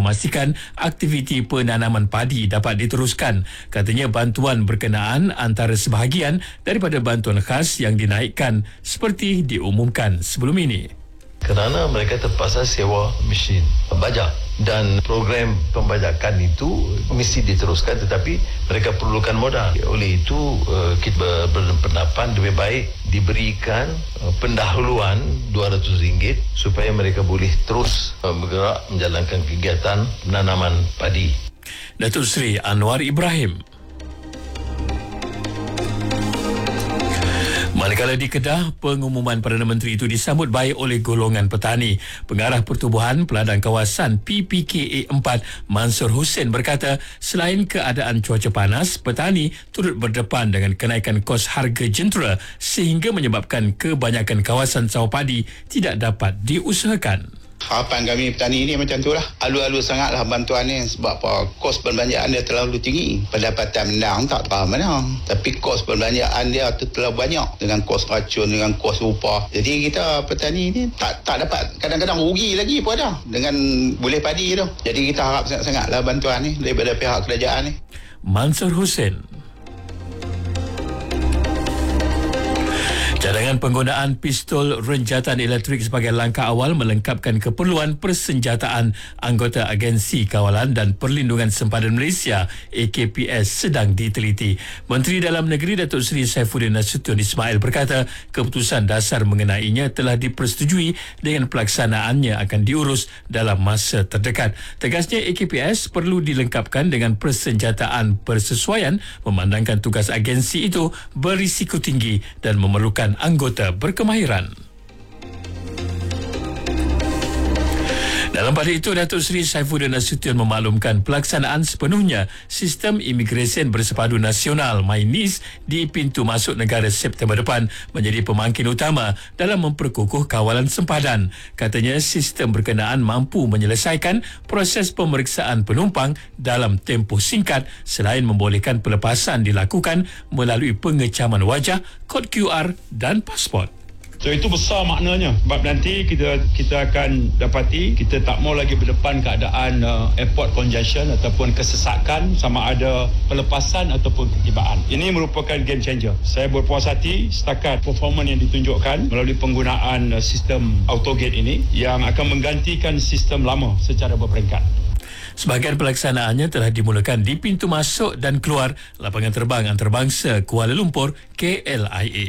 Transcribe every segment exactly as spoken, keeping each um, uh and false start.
memastikan aktiviti penanaman padi dapat diteruskan. Katanya bantuan berkenaan antara sebahagian daripada bantuan khas yang dinaikkan seperti diumumkan sebelum ini. Kerana mereka terpaksa sewa mesin bajak dan program pembajakan itu mesti diteruskan, tetapi mereka perlukan modal. Oleh itu kita berpendapat lebih baik diberikan pendahuluan dua ratus ringgit supaya mereka boleh terus bergerak menjalankan kegiatan penanaman padi. Datuk Seri Anwar Ibrahim. Manakala di Kedah, pengumuman Perdana Menteri itu disambut baik oleh golongan petani. Pengarah Pertubuhan Peladang Kawasan P P K A empat Mansur Hussein berkata, selain keadaan cuaca panas, petani turut berdepan dengan kenaikan kos harga jentera sehingga menyebabkan kebanyakan kawasan sawah padi tidak dapat diusahakan. Harapan kami petani ni macam tu lah. Alu-alu sangatlah bantuan ni sebab apa? Kos perbelanjaan dia terlalu tinggi. Pendapatan menang tak tahu mana. Tapi kos perbelanjaan dia tu terlalu banyak dengan kos racun, dengan kos upah. Jadi kita petani ni tak tak dapat, kadang-kadang rugi lagi pun ada dengan boleh padi tu. Jadi kita harap sangat-sangatlah bantuan ni daripada pihak kerajaan ni. Mansur Hussein. Cadangan penggunaan pistol renjatan elektrik sebagai langkah awal melengkapkan keperluan persenjataan anggota Agensi Kawalan dan Perlindungan Sempadan Malaysia A K P S sedang diteliti. Menteri Dalam Negeri Datuk Seri Saifuddin Nasution Ismail berkata keputusan dasar mengenainya telah dipersetujui dengan pelaksanaannya akan diurus dalam masa terdekat. Tegasnya A K P S perlu dilengkapkan dengan persenjataan bersesuaian memandangkan tugas agensi itu berisiko tinggi dan memerlukan anggota berkemahiran. Dalam pada itu, Datuk Seri Saifuddin Nasution memaklumkan pelaksanaan sepenuhnya Sistem Imigresen Bersepadu Nasional MyNIS di pintu masuk negara September depan menjadi pemangkin utama dalam memperkukuh kawalan sempadan. Katanya sistem berkenaan mampu menyelesaikan proses pemeriksaan penumpang dalam tempoh singkat selain membolehkan pelepasan dilakukan melalui pengecaman wajah, kod Q R dan pasport. So itu besar maknanya sebab nanti kita kita akan dapati kita tak mau lagi berdepan keadaan uh, airport congestion ataupun kesesakan sama ada pelepasan ataupun ketibaan. Ini merupakan game changer. Saya berpuas hati setakat performa yang ditunjukkan melalui penggunaan uh, sistem autogate ini yang akan menggantikan sistem lama secara berperingkat. Sebahagian pelaksanaannya telah dimulakan di pintu masuk dan keluar lapangan terbang antarabangsa Kuala Lumpur K L I A.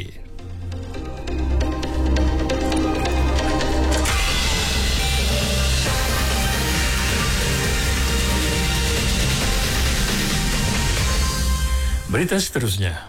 Berita seterusnya.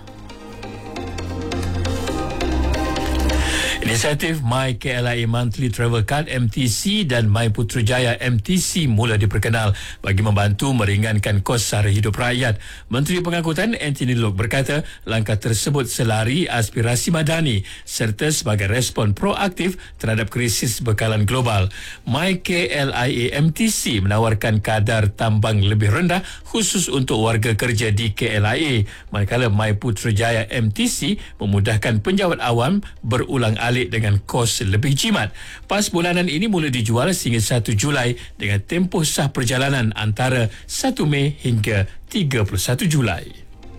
Inisiatif My K L I A Monthly Travel Card M T C dan My Putrajaya M T C mula diperkenal bagi membantu meringankan kos sara hidup rakyat. Menteri Pengangkutan Anthony Loke berkata langkah tersebut selari aspirasi madani serta sebagai respon proaktif terhadap krisis bekalan global. My K L I A M T C menawarkan kadar tambang lebih rendah khusus untuk warga kerja di K L I A, manakala My Putrajaya M T C memudahkan penjawat awam berulang alik dengan kos lebih jimat. Pas bulanan ini mula dijual sehingga satu Julai dengan tempoh sah perjalanan antara satu Mei hingga tiga puluh satu Julai.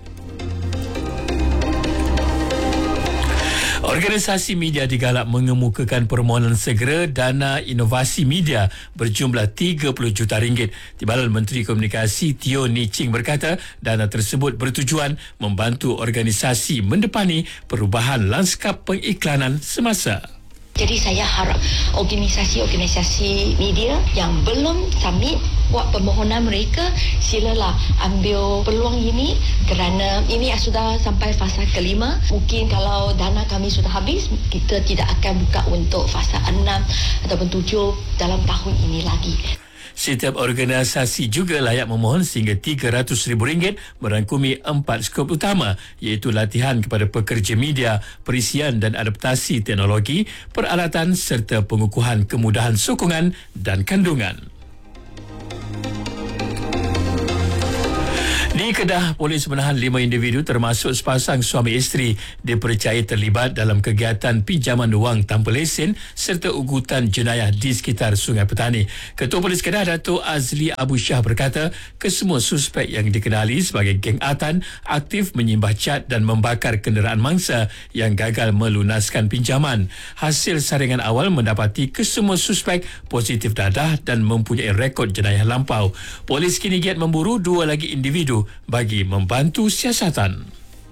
Organisasi media digalak mengemukakan permohonan segera dana inovasi media berjumlah tiga puluh juta ringgit. Timbalan Menteri Komunikasi Teo Ni Ching berkata dana tersebut bertujuan membantu organisasi mendepani perubahan lanskap pengiklanan semasa. Jadi saya harap organisasi-organisasi media yang belum submit buat permohonan mereka, silalah ambil peluang ini kerana ini sudah sampai fasa kelima. Mungkin kalau dana kami sudah habis, kita tidak akan buka untuk fasa enam ataupun tujuh dalam tahun ini lagi. Setiap organisasi juga layak memohon sehingga tiga ratus ribu ringgit merangkumi empat skop utama iaitu latihan kepada pekerja media, perisian dan adaptasi teknologi, peralatan serta pengukuhan kemudahan sokongan dan kandungan. Di Kedah, polis menahan lima individu termasuk sepasang suami isteri dipercayai terlibat dalam kegiatan pinjaman wang tanpa lesen serta ugutan jenayah di sekitar Sungai Petani. Ketua Polis Kedah, Dato' Azli Abu Shah berkata, kesemua suspek yang dikenali sebagai geng Atan aktif menyimbah cat dan membakar kenderaan mangsa yang gagal melunaskan pinjaman. Hasil saringan awal mendapati kesemua suspek positif dadah dan mempunyai rekod jenayah lampau. Polis kini giat memburu dua lagi individu bagi membantu siasatan.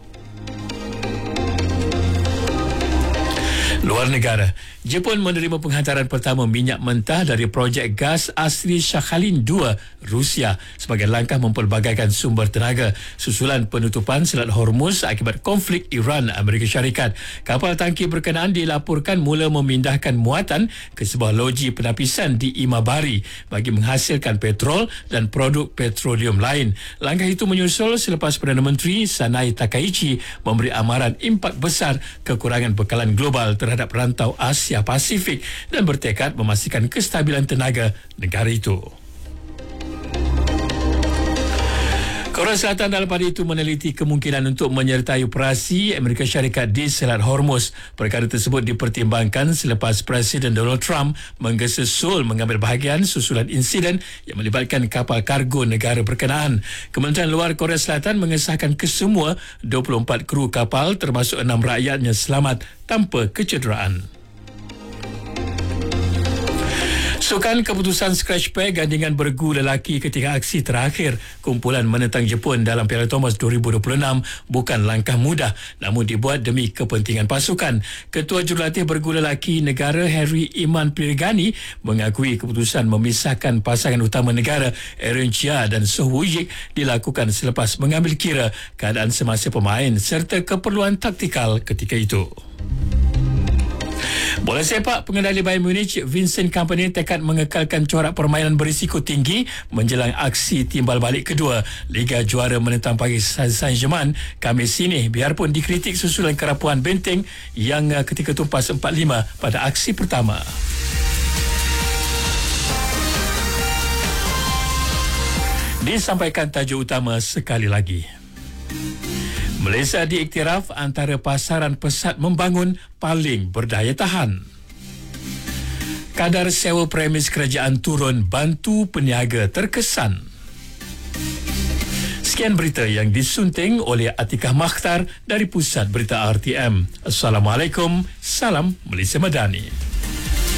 Luar negara, Jepun menerima penghantaran pertama minyak mentah dari projek gas asli Sakhalin dua Rusia sebagai langkah mempelbagaikan sumber tenaga susulan penutupan Selat Hormuz akibat konflik Iran-Amerika Syarikat. Kapal tangki berkenaan dilaporkan mula memindahkan muatan ke sebuah loji penapisan di Imabari bagi menghasilkan petrol dan produk petroleum lain. Langkah itu menyusul selepas Perdana Menteri Sanai Takaichi memberi amaran impak besar kekurangan bekalan global terhadap terhadap rantau Asia Pasifik dan bertekad memastikan kestabilan tenaga negara itu. Korea Selatan dalam pada itu meneliti kemungkinan untuk menyertai operasi Amerika Syarikat di Selat Hormuz. Perkara tersebut dipertimbangkan selepas Presiden Donald Trump menggesa Seoul mengambil bahagian susulan insiden yang melibatkan kapal kargo negara berkenaan. Kementerian Luar Korea Selatan mengesahkan kesemua dua puluh empat kru kapal termasuk enam rakyatnya selamat tanpa kecederaan. Sukan keputusan scratch pack gandingan bergu lelaki ketika aksi terakhir kumpulan menentang Jepun dalam Piala Thomas dua ribu dua puluh enam bukan langkah mudah namun dibuat demi kepentingan pasukan. Ketua Jurulatih bergu lelaki negara Harry Iman Pirigani mengakui keputusan memisahkan pasangan utama negara Aaron Chia dan Soh Woo-yik dilakukan selepas mengambil kira keadaan semasa pemain serta keperluan taktikal ketika itu. Bola sepak, pengendali Bayern Munich Vincent Kompany tekad mengekalkan corak permainan berisiko tinggi menjelang aksi timbal balik kedua Liga Juara menentang Paris Saint-Germain Khamis ini biarpun dikritik susulan kerapuan benteng yang ketika tumpas empat lima pada aksi pertama. Disampaikan tajuk utama sekali lagi. Malaysia diiktiraf antara pasaran pesat membangun paling berdaya tahan. Kadar sewa premis kerajaan turun bantu peniaga terkesan. Sekian berita yang disunting oleh Atikah Makhtar dari Pusat Berita R T M. Assalamualaikum, salam Malaysia Madani.